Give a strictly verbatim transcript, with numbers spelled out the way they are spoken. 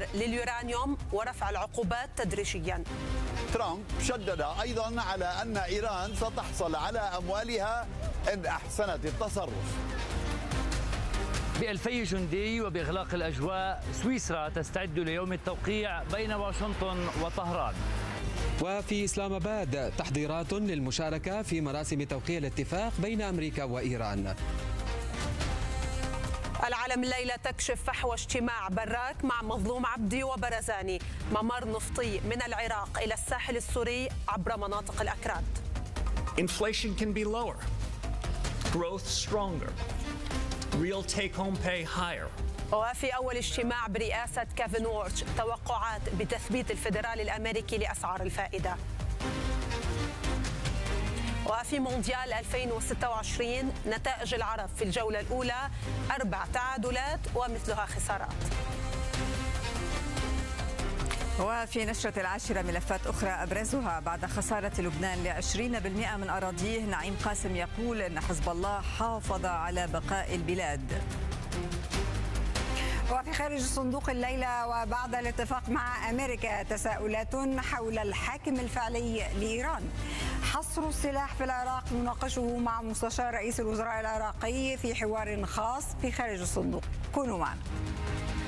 لليورانيوم ورفع العقوبات تدريجيا. ترامب شدد أيضا على أن إيران ستحصل على أموالها إن أحسنت التصرف. بألفي جندي وبإغلاق الأجواء، سويسرا تستعد ليوم التوقيع بين واشنطن وطهران. وفي إسلام آباد تحضيرات للمشاركة في مراسم توقيع الاتفاق بين أمريكا وإيران. العالم الليلة تكشف فحوى اجتماع براك مع مظلوم عبدي وبرزاني، ممر نفطي من العراق إلى الساحل السوري عبر مناطق الأكراد. Inflation can be lower, growth stronger, real take-home pay higher. وفي أول اجتماع برئاسة كيفن وورتش توقعات بتثبيت الفيدرالي الأمريكي لأسعار الفائدة. وفي مونديال ألفين وستة وعشرين نتائج العرب في الجولة الأولى أربع تعادلات ومثلها خسارات. وفي نشرة العاشرة ملفات أخرى أبرزها بعد خسارة لبنان لعشرين بالمئة من أراضيه، نعيم قاسم يقول أن حزب الله حافظ على بقاء البلاد. وفي خارج الصندوق الليلة وبعد الاتفاق مع أمريكا تساؤلات حول الحاكم الفعلي لإيران. حصر السلاح في العراق نناقشه مع مستشار رئيس الوزراء العراقي في حوار خاص في خارج الصندوق. كونوا معنا.